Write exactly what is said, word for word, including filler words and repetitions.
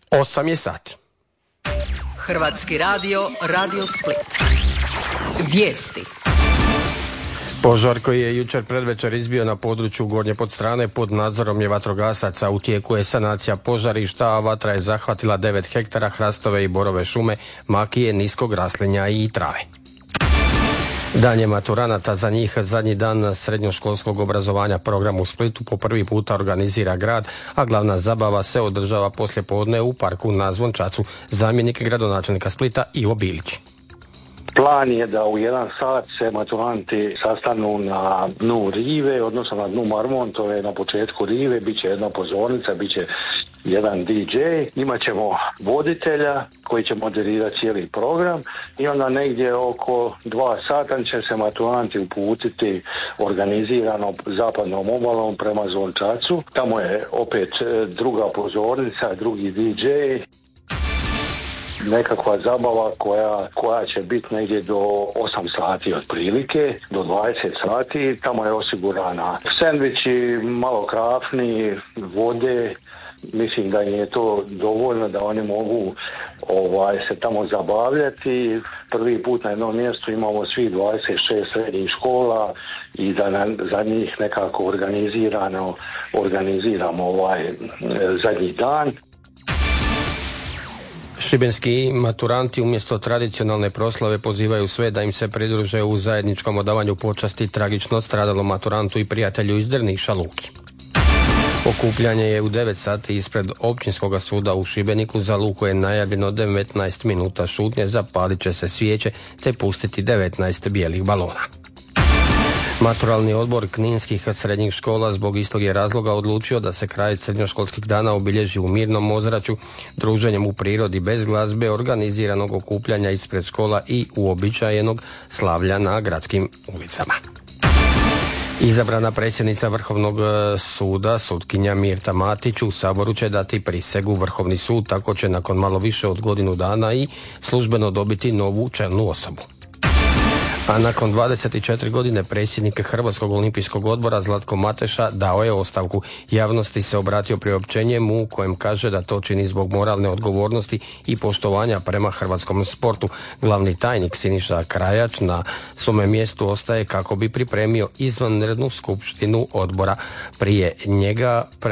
Osam je sat. Hrvatski radio, Radio Split. Vijesti. Požar koji je jučer predvečer izbio na području Gornje Podstrane pod nadzorom je vatrogasaca. U tijeku je sanacija požarišta, a vatra je zahvatila devet hektara hrastove i borove šume, makije, niskog raslinja i trave. Dan je maturanata, za njih zadnji dan srednjoškolskog obrazovanja. Program u Splitu po prvi puta organizira grad, a glavna zabava se održava poslijepodne u parku na Zvončacu. Zamjenik gradonačelnika Splita Ivo Bilić. Plan je da u jedan sat se maturanti sastanu na dnu rive, odnosno na dnu Marmon, to je na početku rive, bit će jedna pozornica, bit će jedan D J, imat ćemo voditelja koji će moderirati cijeli program i onda negdje oko dva sata će se maturanti uputiti organizirano zapadnom obalom prema Zvončacu. Tamo je opet druga pozornica, drugi D J. Nekakva zabava koja, koja će biti negdje do osam sati otprilike, do dvadeset sati. Tamo je osigurana sendviči, malo krafni, vode. Mislim da im je to dovoljno da oni mogu ovaj, se tamo zabavljati. Prvi put na jednom mjestu imamo svih dvadeset šest srednjih škola i da na, za njih nekako organizirano organiziramo ovaj zadnji dan. Šibenski maturanti umjesto tradicionalne proslave pozivaju sve da im se pridruže u zajedničkom odavanju počasti tragično stradalom maturantu i prijatelju iz Drniša Luki. Okupljanje je u devet sati ispred Općinskog suda u Šibeniku. Za Luku je najavljeno devetnaest minuta šutnje, zapalit će se svijeće te pustiti devetnaest bijelih balona. Maturalni odbor kninskih srednjih škola zbog istog je razloga odlučio da se kraj srednjoškolskih dana obilježi u mirnom ozračju, druženjem u prirodi bez glazbe, organiziranog okupljanja ispred škola i uobičajenog slavlja na gradskim ulicama. Izabrana predsjednica Vrhovnog suda, sutkinja Mirta Matić, u Saboru će dati prisegu. Vrhovni sud tako će nakon malo više od godinu dana i službeno dobiti novu čelnu osobu. A nakon dvadeset četiri godine predsjednik Hrvatskog olimpijskog odbora Zlatko Mateša dao je ostavku. Javnosti se obratio priopćenjem u kojem kaže da to čini zbog moralne odgovornosti i poštovanja prema hrvatskom sportu. Glavni tajnik Siniša Krajač na svome mjestu ostaje kako bi pripremio izvanrednu skupštinu odbora. Prije njega